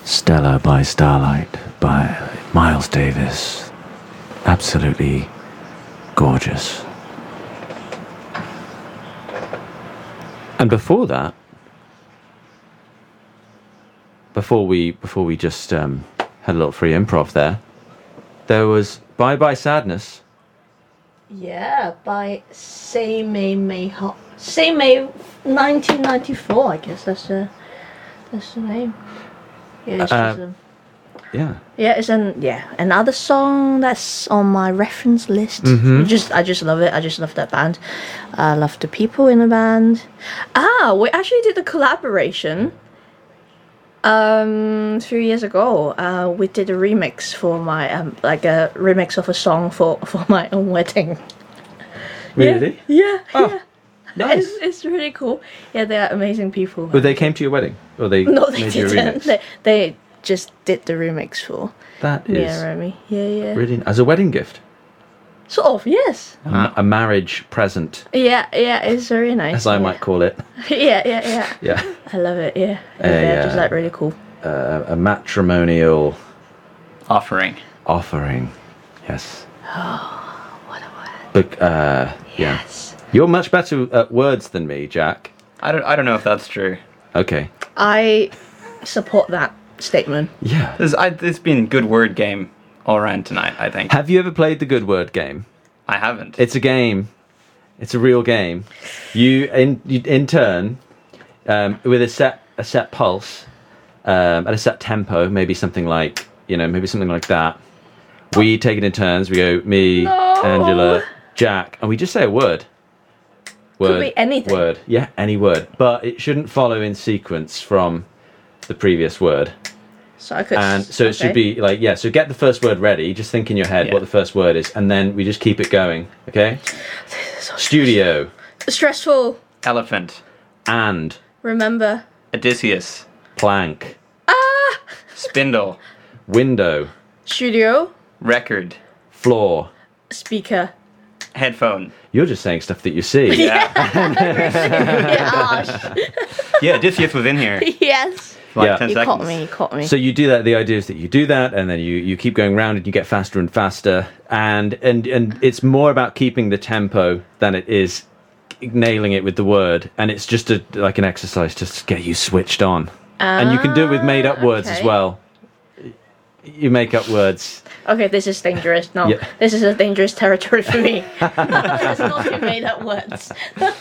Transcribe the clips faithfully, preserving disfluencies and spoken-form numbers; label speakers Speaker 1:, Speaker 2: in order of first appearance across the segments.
Speaker 1: Stella by Starlight by Miles Davis. Absolutely gorgeous. And before that, before we before we just um, had a little free improv there, there was Bye Bye Sadness.
Speaker 2: Yeah, by Say May May Hot. Say May nineteen ninety-four, I guess that's the that's the name. Yeah, it's
Speaker 1: Uh,
Speaker 2: just a,
Speaker 1: Yeah.
Speaker 2: yeah, it's an yeah another song that's on my reference list.
Speaker 1: Mhm.
Speaker 2: Just I just love it. I just love that band. I love the people in the band. Ah, we actually did a collaboration. Um, three years ago, uh, we did a remix for my um, like a remix of a song for for my own wedding.
Speaker 1: Really?
Speaker 2: Yeah,
Speaker 1: Oh,
Speaker 2: yeah.
Speaker 1: nice.
Speaker 2: It's, it's really cool. Yeah, they're amazing people.
Speaker 1: But they came to your wedding? Or they
Speaker 2: no, they
Speaker 1: made you a
Speaker 2: didn't.
Speaker 1: remix?
Speaker 2: They, they just did the remix for
Speaker 1: That
Speaker 2: me
Speaker 1: is
Speaker 2: and Remy. Yeah, yeah.
Speaker 1: really... As a wedding gift?
Speaker 2: Sort of, yes.
Speaker 1: A ma- A marriage present,
Speaker 2: Yeah, yeah, it's very nice.
Speaker 1: as I
Speaker 2: yeah.
Speaker 1: might call it.
Speaker 2: Yeah, yeah, yeah.
Speaker 1: Yeah.
Speaker 2: I love it, yeah.
Speaker 1: A,
Speaker 2: They're just
Speaker 1: uh,
Speaker 2: like really cool.
Speaker 1: Uh, a matrimonial
Speaker 3: Offering.
Speaker 1: offering. Yes.
Speaker 2: What a word.
Speaker 1: But, uh, yeah.
Speaker 2: Yes.
Speaker 1: You're much better at words than me, Jack.
Speaker 3: I don't. I don't know if that's true.
Speaker 1: Okay.
Speaker 2: I support that statement.
Speaker 1: Yeah.
Speaker 3: This, I, this has been a good word game all around tonight. I think.
Speaker 1: Have you ever played the good word game?
Speaker 3: I haven't.
Speaker 1: It's a game. It's a real game. You in you, in turn, um, with a set a set pulse, um, at a set tempo, maybe something like you know maybe something like that. We take it in turns. We go me,
Speaker 2: No.
Speaker 1: Angela, Jack, and we just say a word. Word.
Speaker 2: be anything.
Speaker 1: Word. Yeah, any word, but it shouldn't follow in sequence from the previous word.
Speaker 2: So I could.
Speaker 1: And so it should
Speaker 2: okay.
Speaker 1: be like, yeah, so get the first word ready. Just think in your head
Speaker 3: Yeah.
Speaker 1: what the first word is. And then we just keep it going. Okay?
Speaker 2: So
Speaker 1: Studio.
Speaker 2: stressful.
Speaker 3: Elephant.
Speaker 1: And.
Speaker 2: Remember.
Speaker 3: Odysseus.
Speaker 1: Plank.
Speaker 2: Ah!
Speaker 3: Spindle.
Speaker 1: Window.
Speaker 2: Studio.
Speaker 3: Record.
Speaker 1: Floor.
Speaker 2: Speaker.
Speaker 3: Headphone.
Speaker 1: You're just saying stuff that you see.
Speaker 3: Yeah.
Speaker 2: Yeah.
Speaker 3: Yeah. Odysseus was in here.
Speaker 2: Yes.
Speaker 3: For like
Speaker 1: Yeah.
Speaker 3: ten
Speaker 2: You
Speaker 3: seconds.
Speaker 2: caught me. You caught me.
Speaker 1: So you do that. The idea is that you do that, and then you, you keep going round, and you get faster and faster, and and and it's more about keeping the tempo than it is nailing it with the word, and it's just a like an exercise just to get you switched on. And you can do it with made up words as
Speaker 2: okay.
Speaker 1: well. You make up words.
Speaker 2: Okay, this is dangerous. No,
Speaker 1: Yeah.
Speaker 2: this is a dangerous territory for me. It's not to made up words.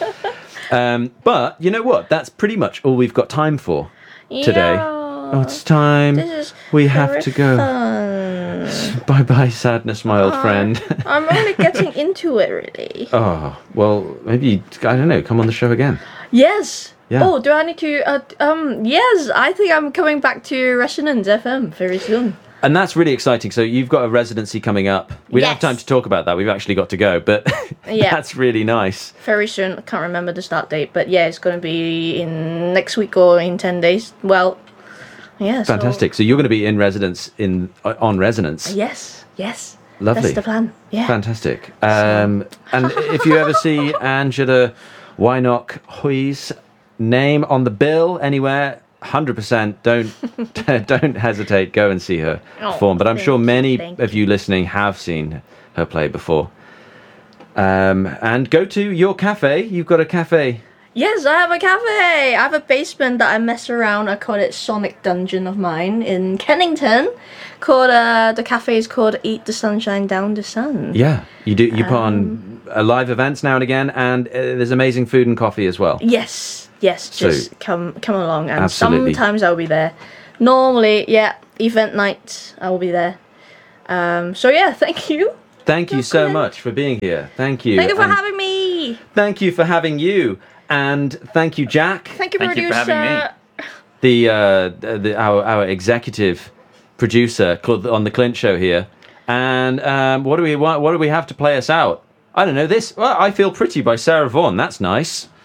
Speaker 1: Um, but you know what? That's pretty much all we've got time for today.
Speaker 2: Yeah.
Speaker 1: Oh, it's time.
Speaker 2: This is
Speaker 1: We have
Speaker 2: very
Speaker 1: to go.
Speaker 2: fun.
Speaker 1: Bye bye, sadness, my old
Speaker 2: Oh.
Speaker 1: friend.
Speaker 2: I'm only getting into it, really.
Speaker 1: Oh, well, maybe, I don't know, come on the show again.
Speaker 2: Yes.
Speaker 1: Yeah.
Speaker 2: Oh, do I need to? Uh, um. Yes, I think I'm coming back to Resonance F M very soon.
Speaker 1: And that's really exciting. So you've got a residency coming up. We don't have
Speaker 2: Yes.
Speaker 1: time to talk about that. We've actually got to go, but
Speaker 2: Yeah.
Speaker 1: that's really nice.
Speaker 2: Very soon. I can't remember the start date, but yeah, it's going to be in next week or in ten days. Well, yeah. so-
Speaker 1: Fantastic. So you're going to be in residence in uh, on Resonance.
Speaker 2: Yes. Yes.
Speaker 1: Lovely.
Speaker 2: That's the plan. Yeah.
Speaker 1: Fantastic. Um, and if you ever see Angela Wynock Hoy's name on the bill anywhere, one hundred percent don't don't hesitate. Go and see her
Speaker 2: Oh,
Speaker 1: perform. But I'm
Speaker 2: thank
Speaker 1: sure
Speaker 2: you,
Speaker 1: many
Speaker 2: thank
Speaker 1: of you listening have seen her play before. Um, and go to your cafe. You've got a cafe.
Speaker 2: Yes, I have a cafe. I have a basement that I mess around. I call it Sonic Dungeon of mine in Kennington. Called uh, the cafe is called Eat the Sunshine Down the Sun.
Speaker 1: Yeah, you do. You put
Speaker 2: Um,
Speaker 1: on uh, live events now and again, and uh, there's amazing food and coffee as well.
Speaker 2: Yes, yes.
Speaker 1: So-
Speaker 2: Just come come along, and
Speaker 1: Absolutely.
Speaker 2: sometimes I'll be there. Normally, yeah, event night I will be there. Um, so yeah, thank you.
Speaker 1: Thank you
Speaker 2: You're
Speaker 1: so
Speaker 2: good.
Speaker 1: much for being here. Thank you.
Speaker 2: Thank you for
Speaker 1: And
Speaker 2: having me.
Speaker 1: Thank you for having you, and thank you, Jack.
Speaker 2: Thank you,
Speaker 3: Thank you
Speaker 2: producer.
Speaker 3: for having me.
Speaker 1: the uh, the our our executive producer called on the Clint Show here. And um, what do we want? What do we have to play us out? I don't know this. Well, I Feel Pretty by Sarah Vaughan. That's nice.